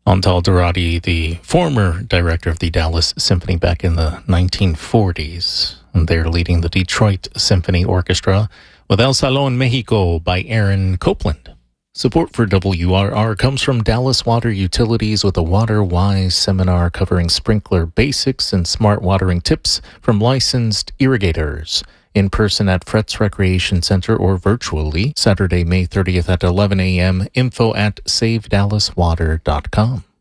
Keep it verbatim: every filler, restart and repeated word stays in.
Antal Dorati, the former director of the Dallas Symphony back in the nineteen forties. And they're leading the Detroit Symphony Orchestra with El Salón Mexico by Aaron Copland. Support for W R R comes from Dallas Water Utilities with a Water Wise seminar covering sprinkler basics and smart watering tips from licensed irrigators. In person at Fretz Recreation Center or virtually Saturday, May thirtieth at eleven a.m. Info at save dallas water dot com.